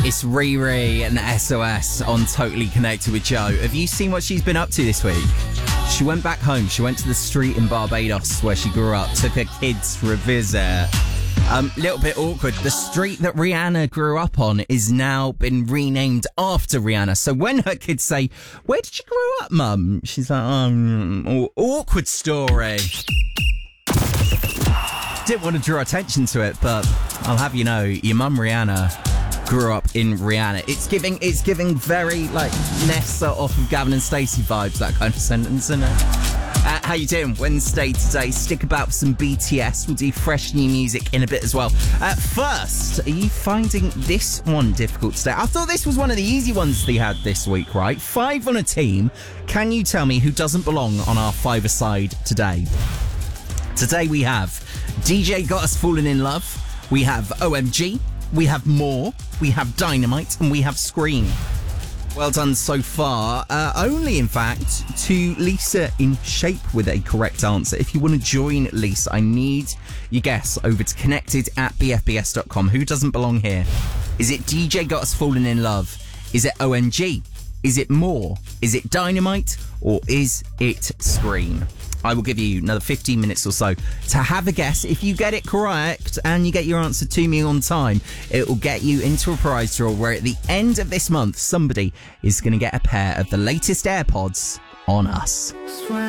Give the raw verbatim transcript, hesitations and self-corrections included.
It's Riri and S O S on Totally Connected with Joe. Have you seen what she's been up to this week? She went back home. She went to the street in Barbados where she grew up, took her kids for a visit. Um, little bit awkward. The street that Rihanna grew up on is now been renamed after Rihanna. So when her kids say, "Where did you grow up, Mum?" She's like, um, awkward story. Didn't want to draw attention to it, but I'll have you know, your mum Rihanna grew up in Rihanna. It's giving, it's giving very like Nessa off of Gavin and Stacey vibes. That kind of sentence, isn't it? Uh, how you doing? Wednesday today. Stick about for some B T S. We'll do fresh new music in a bit as well. Uh, first, are you finding this one difficult today? I thought this was one of the easy ones they had this week, right? Five on a team. Can you tell me who doesn't belong on our five-a-side today? Today we have D J Got Us Falling in Love. We have O M G. We have More. We have Dynamite. And we have Scream. Well done so far. Uh, only, in fact, to Lisa in Shape with a correct answer. If you want to join Lisa, I need your guess over to connected at b f b s dot com. Who doesn't belong here? Is it D J Got Us Falling in Love? Is it O M G? Is it More? Is it Dynamite? Or is it Scream? I will give you another fifteen minutes or so to have a guess. If you get it correct and you get your answer to me on time, it will get you into a prize draw where at the end of this month, somebody is going to get a pair of the latest AirPods on us.